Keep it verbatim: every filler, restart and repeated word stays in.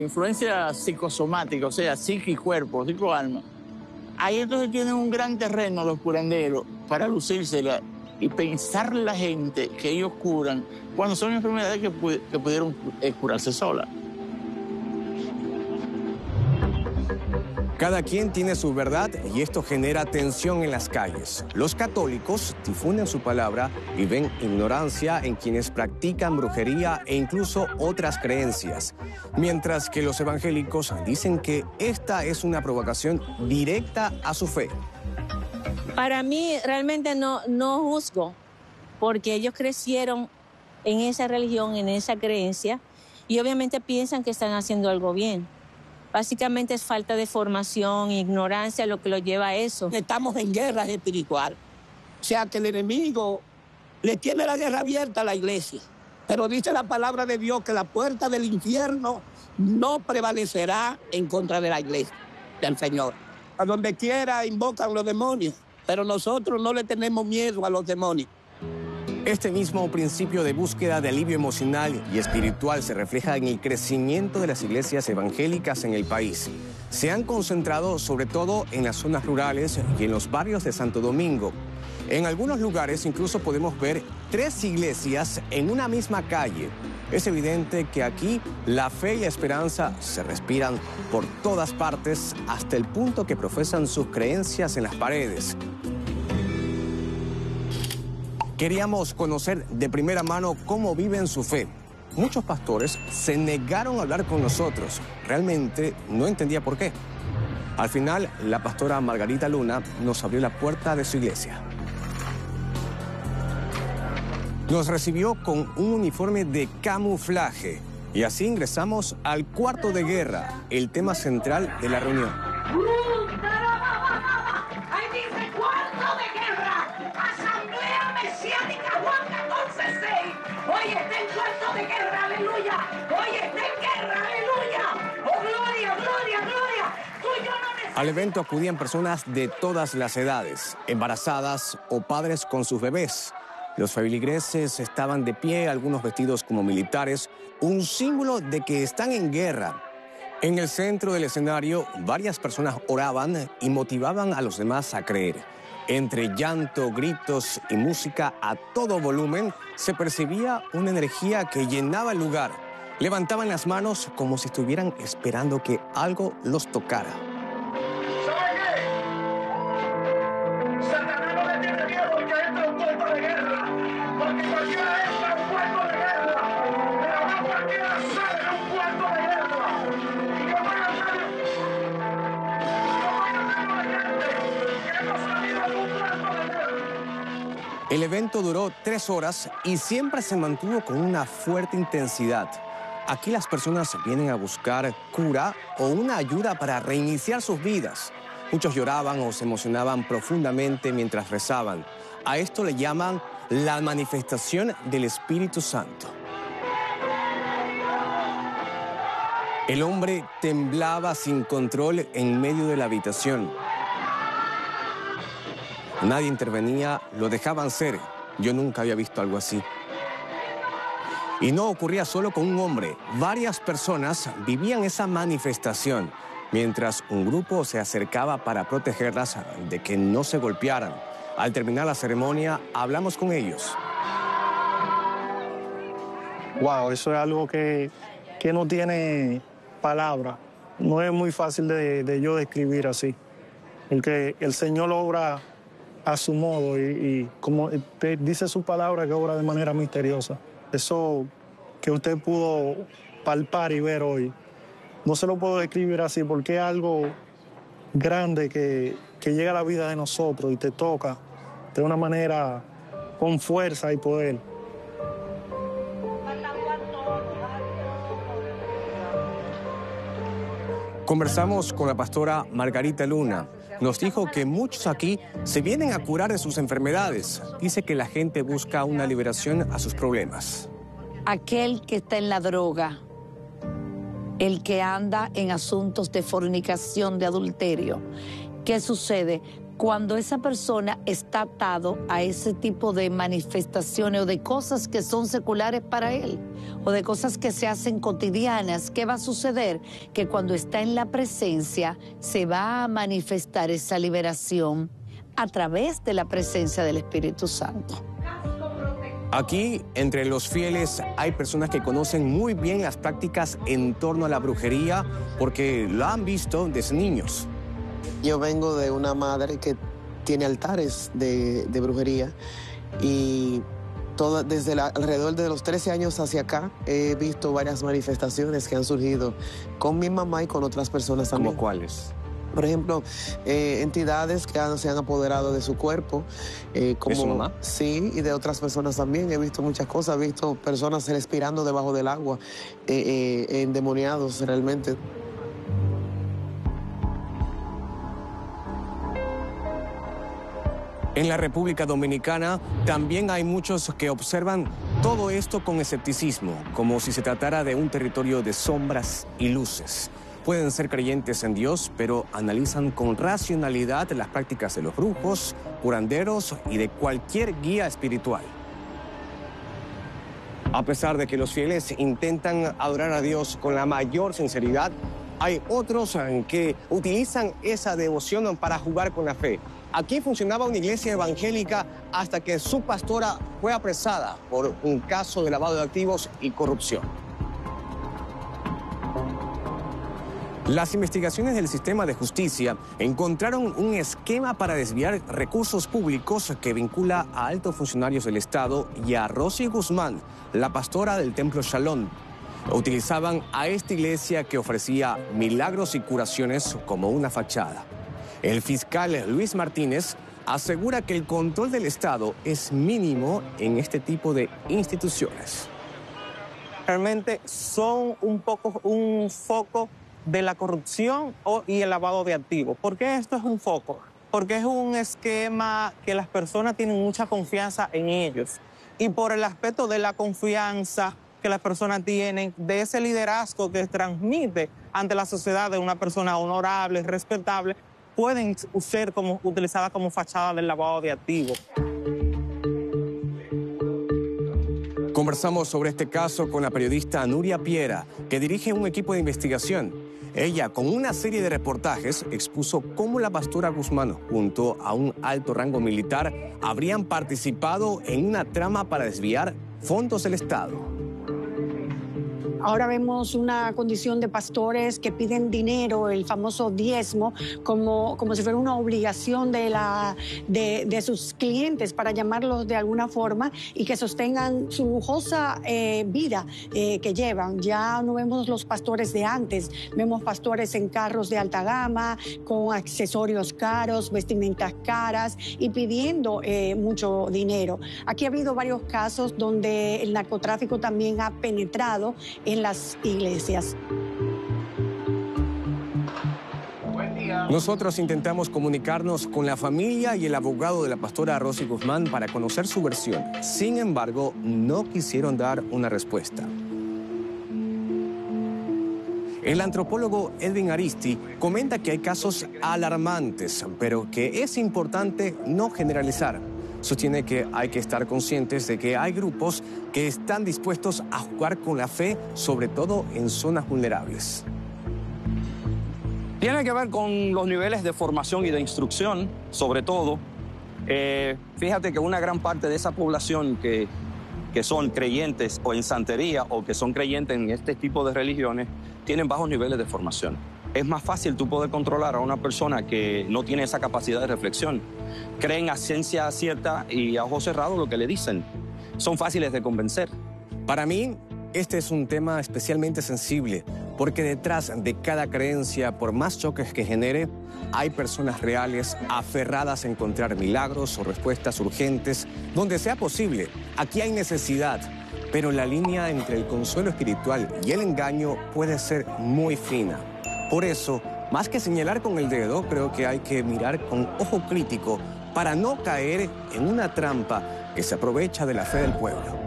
Influencia psicosomática, o sea, psique y cuerpo, psico alma. Ahí entonces tienen un gran terreno los curanderos para lucírsela y pensar la gente que ellos curan cuando son enfermedades que, pu que pudieron eh, curarse solas. Cada quien tiene su verdad y esto genera tensión en las calles. Los católicos difunden su palabra y ven ignorancia en quienes practican brujería e incluso otras creencias. Mientras que los evangélicos dicen que esta es una provocación directa a su fe. Para mí realmente no, no juzgo, porque ellos crecieron en esa religión, en esa creencia, y obviamente piensan que están haciendo algo bien. Básicamente es falta de formación e ignorancia lo que lo lleva a eso. Estamos en guerra espiritual. O sea que el enemigo le tiene la guerra abierta a la iglesia. Pero dice la palabra de Dios que la puerta del infierno no prevalecerá en contra de la iglesia del Señor. A donde quiera invocan los demonios, pero nosotros no le tenemos miedo a los demonios. Este mismo principio de búsqueda de alivio emocional y espiritual se refleja en el crecimiento de las iglesias evangélicas en el país. Se han concentrado sobre todo en las zonas rurales y en los barrios de Santo Domingo. En algunos lugares incluso podemos ver tres iglesias en una misma calle. Es evidente que aquí la fe y la esperanza se respiran por todas partes hasta el punto que profesan sus creencias en las paredes. Queríamos conocer de primera mano cómo viven su fe. Muchos pastores se negaron a hablar con nosotros. Realmente no entendía por qué. Al final, la pastora Margarita Luna nos abrió la puerta de su iglesia. Nos recibió con un uniforme de camuflaje y así ingresamos al cuarto de guerra, el tema central de la reunión. ¡Ahí dice cuarto de guerra! ¡Asamblea Mesiánica Juan catorce seis! ¡Hoy está en cuarto de guerra, aleluya! ¡Hoy está en guerra, aleluya! ¡Oh, gloria, gloria, gloria! ¡Tú y yo no necesitamos! Al evento acudían personas de todas las edades, embarazadas o padres con sus bebés. Los feligreses estaban de pie, algunos vestidos como militares, un símbolo de que están en guerra. En el centro del escenario, varias personas oraban y motivaban a los demás a creer. Entre llanto, gritos y música a todo volumen, se percibía una energía que llenaba el lugar. Levantaban las manos como si estuvieran esperando que algo los tocara. ¿Sabe qué? Satanás no le tiene miedo porque entra un cuerpo de guerra. Porque cualquiera entra un cuerpo de guerra. Pero no cualquiera sale de un cuerpo de guerra. Y yo voy a hacer... Yo voy a hacer una gente que hemos salido de un cuerpo de guerra. El evento duró tres horas y siempre se mantuvo con una fuerte intensidad. Aquí las personas vienen a buscar cura o una ayuda para reiniciar sus vidas. Muchos lloraban o se emocionaban profundamente mientras rezaban. A esto le llaman la manifestación del Espíritu Santo. El hombre temblaba sin control en medio de la habitación. Nadie intervenía, lo dejaban ser. Yo nunca había visto algo así. Y no ocurría solo con un hombre. Varias personas vivían esa manifestación, mientras un grupo se acercaba para protegerlas de que no se golpearan. Al terminar la ceremonia, hablamos con ellos. Wow, eso es algo que, que no tiene palabra. No es muy fácil de, de yo describir así. Porque el Señor obra a su modo y, y como dice su palabra, que obra de manera misteriosa. Eso que usted pudo palpar y ver hoy, no se lo puedo describir así porque es algo grande que, que llega a la vida de nosotros y te toca de una manera con fuerza y poder. Conversamos con la pastora Margarita Luna. Nos dijo que muchos aquí se vienen a curar de sus enfermedades. Dice que la gente busca una liberación a sus problemas. Aquel que está en la droga, el que anda en asuntos de fornicación, de adulterio. ¿Qué sucede? cuando esa persona está atado a ese tipo de manifestaciones o de cosas que son seculares para él, o de cosas que se hacen cotidianas, ¿qué va a suceder? Que cuando está en la presencia se va a manifestar esa liberación a través de la presencia del Espíritu Santo. Aquí, entre los fieles, hay personas que conocen muy bien las prácticas en torno a la brujería porque lo han visto desde niños. Yo vengo de una madre que tiene altares de, de brujería y todo, desde la, alrededor de los trece años hacia acá he visto varias manifestaciones que han surgido con mi mamá y con otras personas también. ¿Cómo cuáles? Por ejemplo, eh, entidades que han, se han apoderado de su cuerpo. Eh, como, ¿De su mamá? Sí, y de otras personas también. He visto muchas cosas, he visto personas respirando debajo del agua, eh, eh, endemoniados realmente. En la República Dominicana también hay muchos que observan todo esto con escepticismo, como si se tratara de un territorio de sombras y luces. Pueden ser creyentes en Dios, pero analizan con racionalidad las prácticas de los brujos, curanderos y de cualquier guía espiritual. A pesar de que los fieles intentan adorar a Dios con la mayor sinceridad, hay otros que utilizan esa devoción para jugar con la fe. Aquí funcionaba una iglesia evangélica hasta que su pastora fue apresada por un caso de lavado de activos y corrupción. Las investigaciones del sistema de justicia encontraron un esquema para desviar recursos públicos que vincula a altos funcionarios del Estado y a Rosy Guzmán, la pastora del Templo Shalom. Utilizaban a esta iglesia que ofrecía milagros y curaciones como una fachada. El fiscal Luis Martínez asegura que el control del Estado es mínimo en este tipo de instituciones. Realmente son un poco un foco de la corrupción y el lavado de activos. ¿Por qué esto es un foco? Porque es un esquema que las personas tienen mucha confianza en ellos. Y por el aspecto de la confianza que las personas tienen, de ese liderazgo que transmite ante la sociedad de una persona honorable, respetable, pueden ser como, utilizadas como fachada del lavado de activos. Conversamos sobre este caso con la periodista Nuria Piera, que dirige un equipo de investigación. Ella, con una serie de reportajes, expuso cómo la pastora Guzmán, junto a un alto rango militar, habrían participado en una trama para desviar fondos del Estado. Ahora vemos una condición de pastores que piden dinero, el famoso diezmo, como, como si fuera una obligación de, la, de, de sus clientes, para llamarlos de alguna forma, y que sostengan su lujosa eh, vida eh, que llevan. Ya no vemos los pastores de antes, vemos pastores en carros de alta gama, con accesorios caros, vestimentas caras y pidiendo eh, mucho dinero. Aquí ha habido varios casos donde el narcotráfico también ha penetrado en las iglesias. Nosotros intentamos comunicarnos con la familia y el abogado de la pastora Rosy Guzmán para conocer su versión. Sin embargo, no quisieron dar una respuesta. El antropólogo Edwin Aristi comenta que hay casos alarmantes, pero que es importante no generalizar. Sostiene que hay que estar conscientes de que hay grupos que están dispuestos a jugar con la fe, sobre todo en zonas vulnerables. Tiene que ver con los niveles de formación y de instrucción, sobre todo. Eh, fíjate que una gran parte de esa población que, que son creyentes o en santería o que son creyentes en este tipo de religiones tienen bajos niveles de formación. Es más fácil tú poder controlar a una persona que no tiene esa capacidad de reflexión. Creen a ciencia cierta y a ojos cerrados lo que le dicen. Son fáciles de convencer. Para mí, este es un tema especialmente sensible, porque detrás de cada creencia, por más choques que genere, hay personas reales aferradas a encontrar milagros o respuestas urgentes donde sea posible. Aquí hay necesidad, pero la línea entre el consuelo espiritual y el engaño puede ser muy fina. Por eso, más que señalar con el dedo, creo que hay que mirar con ojo crítico para no caer en una trampa que se aprovecha de la fe del pueblo.